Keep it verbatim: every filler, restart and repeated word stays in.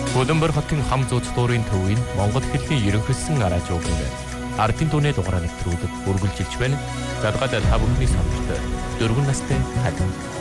Улаанбаатар хотын хам зууц дуурын төвийн Монгол хэлний ерөнхийлсөн араа жууган ардын дууны дугаараа нэвтрүүлэг үргэлжилж байна. Задгаад та бүхний сонсогч дөрвөн настай хатан